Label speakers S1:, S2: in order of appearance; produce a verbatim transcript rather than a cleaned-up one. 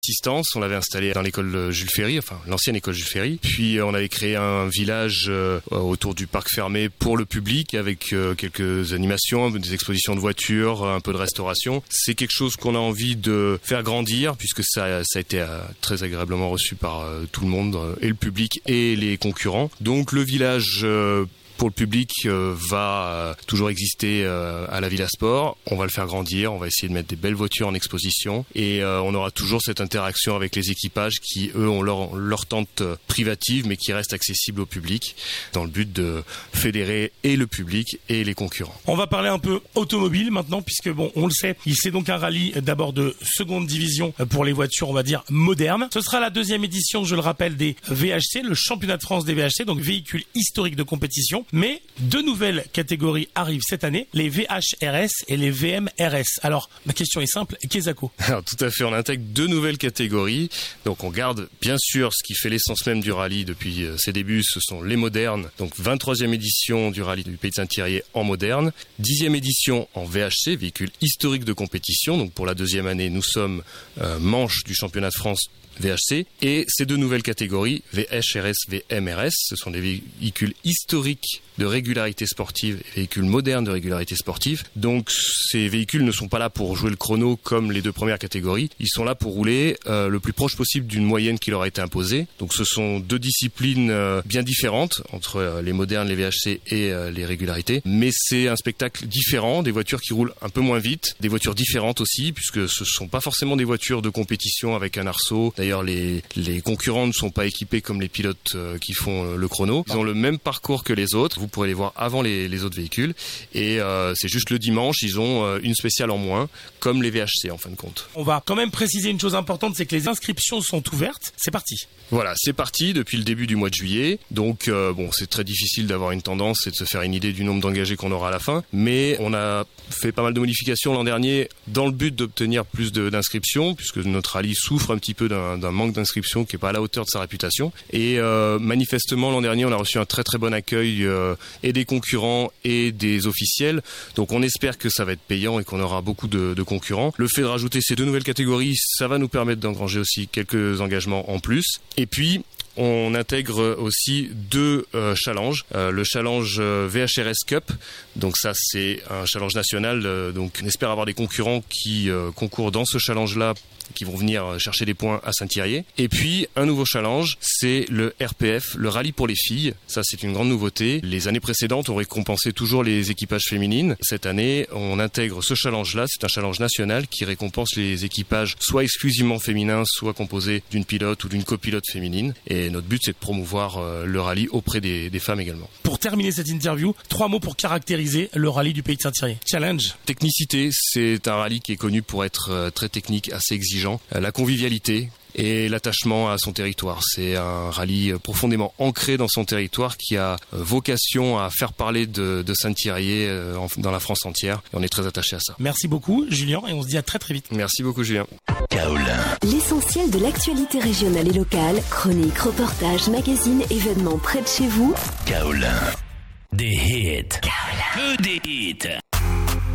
S1: assistance. On l'avait installé dans l'école Jules Ferry, enfin l'ancienne école Jules Ferry. Puis on avait créé un village euh, autour du parc fermé pour le public avec euh, quelques animations, des expositions de voitures, un peu de restauration. C'est quelque chose qu'on a envie de faire grandir puisque ça, ça a été euh, très agréablement reçu par euh, tout le monde, euh, et le public et les concurrents. Donc le village euh, pour le public euh, va euh, toujours exister euh, à la Villa Sport. On va le faire grandir, on va essayer de mettre des belles voitures en exposition et euh, on aura toujours cette interaction avec les équipages qui, eux, ont leur, leur tente privative mais qui restent accessibles au public dans le but de fédérer et le public et les concurrents.
S2: On va parler un peu automobile maintenant puisque, bon, on le sait, c'est donc un rallye d'abord de seconde division pour les voitures, on va dire, modernes. Ce sera la deuxième édition, je le rappelle, des V H C, le championnat de France des V H C, donc véhicules historiques de compétition. Mais deux nouvelles catégories arrivent cette année, les V H R S et les V M R S. Alors, ma question est simple, Kezako.
S1: Alors, tout à fait, on intègre deux nouvelles catégories. Donc, on garde bien sûr ce qui fait l'essence même du rallye depuis ses débuts, ce sont les modernes. Donc, vingt-troisième édition du rallye du Pays de Saint-Thierry en moderne. dixième édition en V H C, véhicule historique de compétition. Donc, pour la deuxième année, nous sommes euh, manche du championnat de France V H C. Et ces deux nouvelles catégories, V H R S, V M R S, ce sont des véhicules historiques de régularité sportive et véhicules modernes de régularité sportive. Donc ces véhicules ne sont pas là pour jouer le chrono comme les deux premières catégories. Ils sont là pour rouler euh, le plus proche possible d'une moyenne qui leur a été imposée. Donc ce sont deux disciplines euh, bien différentes entre euh, les modernes, les V H C et euh, les régularités. Mais c'est un spectacle différent, des voitures qui roulent un peu moins vite, des voitures différentes aussi puisque ce ne sont pas forcément des voitures de compétition avec un arceau. D'ailleurs les, les concurrents ne sont pas équipés comme les pilotes euh, qui font euh, le chrono. Ils ont le même parcours que les autres. Vous pourrez les voir avant les, les autres véhicules et euh, c'est juste le dimanche ils ont euh, une spéciale en moins comme les V H C en fin de compte.
S2: On va quand même préciser une chose importante, c'est que les inscriptions sont ouvertes, c'est parti.
S1: Voilà, c'est parti depuis le début du mois de juillet, donc euh, bon c'est très difficile d'avoir une tendance et de se faire une idée du nombre d'engagés qu'on aura à la fin, mais on a fait pas mal de modifications l'an dernier dans le but d'obtenir plus de, d'inscriptions puisque notre rallye souffre un petit peu d'un, d'un manque d'inscriptions qui n'est pas à la hauteur de sa réputation et euh, manifestement l'an dernier on a reçu un très très bon accueil euh, et des concurrents et des officiels. Donc on espère que ça va être payant et qu'on aura beaucoup de, de concurrents. Le fait de rajouter ces deux nouvelles catégories, ça va nous permettre d'engranger aussi quelques engagements en plus. Et puis on intègre aussi deux euh, challenges. Euh, le challenge euh, V H R S Cup, donc ça c'est un challenge national. Euh, donc on espère avoir des concurrents qui euh, concourent dans ce challenge-là, qui vont venir chercher des points à Saint-Thierry. Et puis, un nouveau challenge, c'est le R P F, le rallye pour les filles. Ça, c'est une grande nouveauté. Les années précédentes, on récompensait toujours les équipages féminines. Cette année, on intègre ce challenge-là. C'est un challenge national qui récompense les équipages soit exclusivement féminins, soit composés d'une pilote ou d'une copilote féminine. Et notre but, c'est de promouvoir euh, le rallye auprès des, des femmes également.
S2: Pour terminer cette interview, trois mots pour caractériser le rallye du Pays de Saint-Thierry. Challenge.
S1: Technicité, c'est un rallye qui est connu pour être euh, très technique, assez exigeant. La convivialité et l'attachement à son territoire. C'est un rallye profondément ancré dans son territoire qui a vocation à faire parler de, de Saint-Thierry dans la France entière. Et on est très attaché à ça.
S2: Merci beaucoup Julien et on se dit à très très vite.
S1: Merci beaucoup Julien.
S3: Kaolin.
S4: L'essentiel de l'actualité régionale et locale, chroniques, reportages, magazines, événements près de chez vous.
S3: Kaolin. Des hits.
S4: Kaolin.
S3: Que des hits.